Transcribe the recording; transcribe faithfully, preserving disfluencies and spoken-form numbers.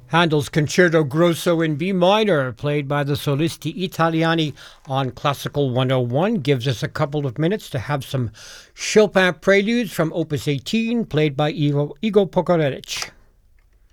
Handel's Concerto Grosso in B minor, played by the Solisti Italiani on Classical one oh one, gives us a couple of minutes to have some Chopin preludes from Opus eighteen, played by Igo, Igor Pokorevich.